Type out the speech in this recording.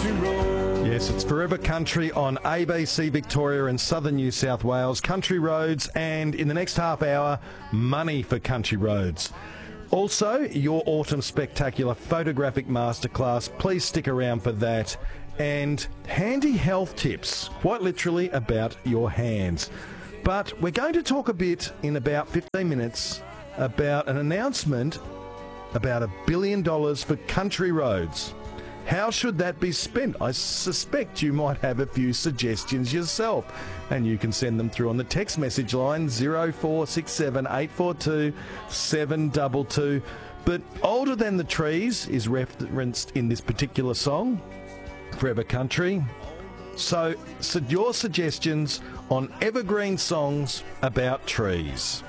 country roads. Yes, it's Forever Country on ABC Victoria and Southern New South Wales. Country roads, and in the next half hour, money for country roads. Also, your autumn spectacular photographic masterclass. Please stick around for that. And handy health tips, quite literally about your hands. But we're going to talk a bit in about 15 minutes about an announcement about $1 billion for country roads. How should that be spent? I suspect you might have a few suggestions yourself, and you can send them through on the text message line 0467 842 722. But Older Than the Trees is referenced in this particular song, Forever Country. So your suggestions on evergreen songs about trees.